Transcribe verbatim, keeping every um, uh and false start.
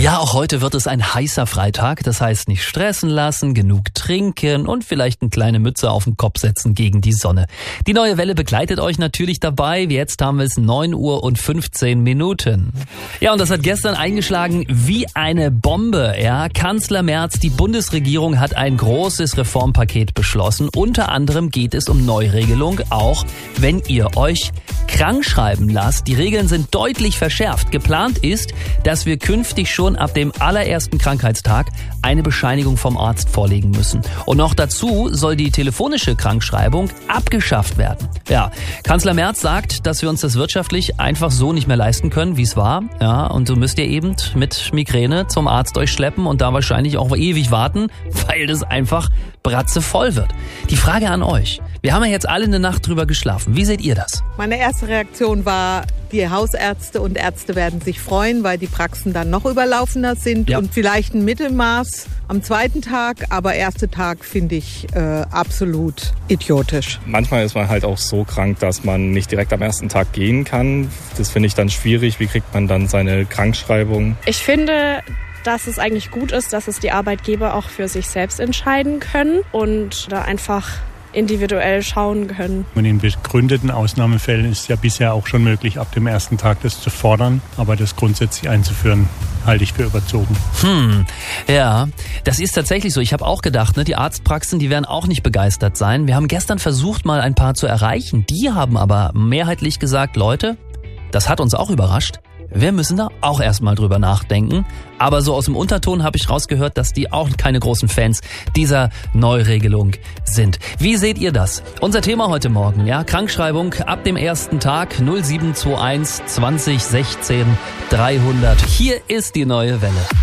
Ja, auch heute wird es ein heißer Freitag. Das heißt, nicht stressen lassen, genug trinken und vielleicht eine kleine Mütze auf den Kopf setzen gegen die Sonne. Die neue Welle begleitet euch natürlich dabei. Jetzt haben wir es neun Uhr und fünfzehn Minuten. Ja, und das hat gestern eingeschlagen wie eine Bombe. Ja, Kanzler Merz, die Bundesregierung hat ein großes Reformpaket beschlossen. Unter anderem geht es um Neuregelung, auch wenn ihr euch krank schreiben lasst. Die Regeln sind deutlich verschärft. Geplant ist, dass wir künftig schon ab dem allerersten Krankheitstag eine Bescheinigung vom Arzt vorlegen müssen. Und noch dazu soll die telefonische Krankschreibung abgeschafft werden. Ja, Kanzler Merz sagt, dass wir uns das wirtschaftlich einfach so nicht mehr leisten können, wie es war. Ja, und so müsst ihr eben mit Migräne zum Arzt euch schleppen und da wahrscheinlich auch ewig warten, weil das einfach bratzevoll wird. Die Frage an euch. Wir haben ja jetzt alle eine Nacht drüber geschlafen. Wie seht ihr das? Meine erste Reaktion war, die Hausärzte und Ärzte werden sich freuen, weil die Praxen dann noch überlaufener sind ja. Und vielleicht ein Mittelmaß am zweiten Tag, aber erster Tag finde ich äh, absolut idiotisch. Manchmal ist man halt auch so krank, dass man nicht direkt am ersten Tag gehen kann. Das finde ich dann schwierig. Wie kriegt man dann seine Krankschreibung? Ich finde, dass es eigentlich gut ist, dass es die Arbeitgeber auch für sich selbst entscheiden können und da einfach individuell schauen können. Und in begründeten Ausnahmefällen ist es ja bisher auch schon möglich, ab dem ersten Tag das zu fordern. Aber das grundsätzlich einzuführen, halte ich für überzogen. Hm, ja, das ist tatsächlich so. Ich habe auch gedacht, ne, die Arztpraxen, die werden auch nicht begeistert sein. Wir haben gestern versucht, mal ein paar zu erreichen. Die haben aber mehrheitlich gesagt, Leute, das hat uns auch überrascht. Wir müssen da auch erstmal drüber nachdenken. Aber so aus dem Unterton habe ich rausgehört, dass die auch keine großen Fans dieser Neuregelung sind. Wie seht ihr das? Unser Thema heute Morgen, ja, Krankschreibung ab dem ersten Tag null sieben zwei eins zwanzig sechzehn dreihundert. Hier ist die neue Welle.